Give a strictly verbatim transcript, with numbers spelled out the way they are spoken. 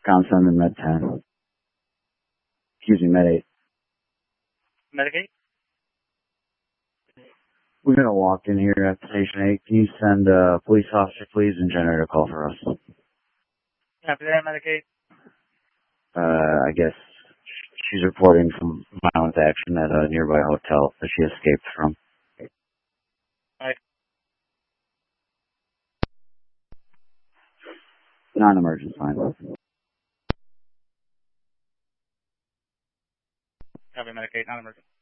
Wisconsin and Med ten. Excuse me, Med eight. Medicaid? We're going to walk in here at Station eight. Can you send a police officer, please, and generate a call for us? After that, Medicaid? Uh, I guess she's reporting some violent action at a nearby hotel that she escaped from. Right. Non-emergent sign. Copy, Medicaid, non-emergent.